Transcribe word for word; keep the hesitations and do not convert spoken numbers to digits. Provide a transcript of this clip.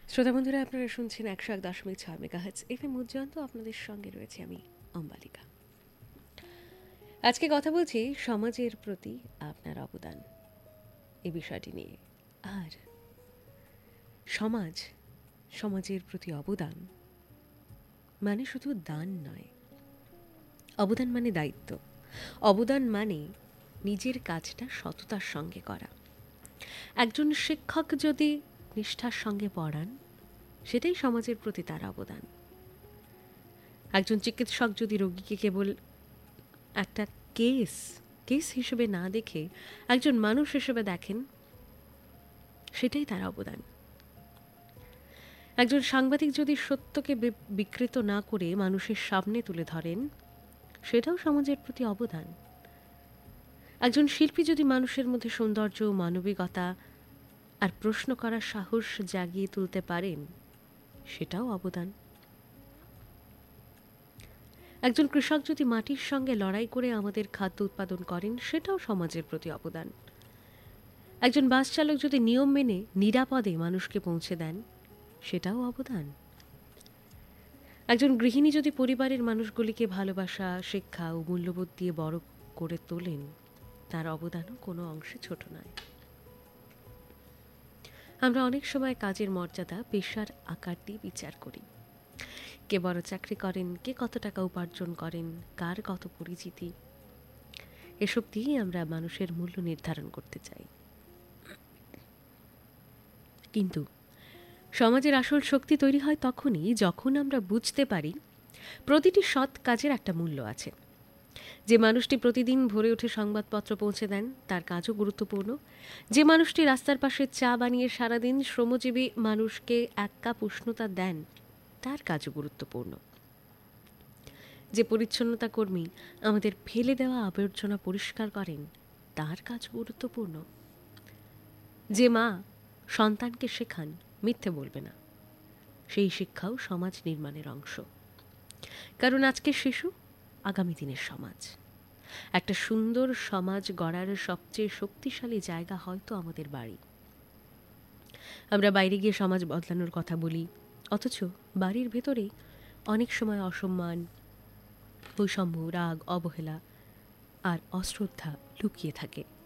শ্রোতা বন্ধুরা, আপনারা শুনছেন একশো এক দশমিক ছয় মেগাহার্টজ এফ এম উজ্জয়ন্ত। আপনাদের সঙ্গে রয়েছে আমি, অম্বালিকা। আজকে কথা বলছি সমাজের প্রতি আপনার অবদান এই বিষয়টি নিয়ে। আর সমাজ, সমাজের প্রতি অবদান মানে শুধু দান নয়। অবদান মানে দায়িত্ব। অবদান মানে নিজের কাজটা সততার সঙ্গে করা। একজন শিক্ষক যদি নিষ্ঠার সঙ্গে পড়ান, সেটাই সমাজের প্রতি তার অবদান। একজন চিকিৎসক যদি রোগীকে কেবল একটা কেস কেস হিসেবে না দেখে একজন মানুষ হিসেবে দেখেন, সেটাই তার অবদান। একজন সাংবাদিক যদি সত্যকে বিকৃত না করে মানুষের সামনে তুলে ধরেন, সেটাও সমাজের প্রতি অবদান। একজন শিল্পী যদি মানুষের মধ্যে সৌন্দর্য, মানবিকতা আর প্রশ্ন করার সাহস জাগিয়ে তুলতে পারেন, সেটাও অবদান। একজন কৃষক যদি মাটির সঙ্গে লড়াই করে আমাদের খাদ্য উৎপাদন করেন, সেটাও সমাজের প্রতি অবদান। একজন বাস চালক যদি নিয়ম মেনে নিরাপদে মানুষকে পৌঁছে দেন, সেটাও অবদান। একজন গৃহিণী যদি পরিবারের মানুষগুলিকে ভালোবাসা, শিক্ষা ও মূল্যবোধ দিয়ে বড় করে তোলেন, তার অবদানও কোনো অংশে ছোট নয়। আমরা অনেক সময় কাজের মর্যাদা পেশার আকার দিয়ে বিচার করি। কে বড় চাকরি করেন, কে কত টাকা উপার্জন করেন, কার কত পরিচিতি, এসব দিয়েই আমরা মানুষের মূল্য নির্ধারণ করতে চাই। কিন্তু সমাজের আসল শক্তি তৈরি হয় তখনই যখন আমরা বুঝতে পারি প্রতিটি সৎ কাজের একটা মূল্য আছে। যে মানুষটি প্রতিদিন ভোরে উঠে সংবাদপত্র পৌঁছে দেন, তার কাজও গুরুত্বপূর্ণ। যে মানুষটি রাস্তার পাশে চা বানিয়ে সারাদিন শ্রমজীবী মানুষকে এক কাপ উষ্ণতা দেন, তার কাজও গুরুত্বপূর্ণ। যে পরিচ্ছন্নতা কর্মী আমাদের ফেলে দেওয়া আবর্জনা পরিষ্কার করেন, তার কাজ গুরুত্বপূর্ণ। যে মা সন্তানকে শেখান মিথ্যে বলবে না, সেই শিক্ষাও সমাজ নির্মাণের অংশ। কারণ আজকের শিশু আগামী দিনের সমাজ। একটা সুন্দর সমাজ গড়ার সবচেয়ে শক্তিশালী জায়গা হয়তো আমাদের বাড়ি। আমরা বাইরে গিয়ে সমাজ বদলানোর কথা বলি, অথচ বাড়ির ভেতরেই অনেক সময় অসম্মান, বৈষম্য, রাগ, অবহেলা আর অশ্রদ্ধা লুকিয়ে থাকে।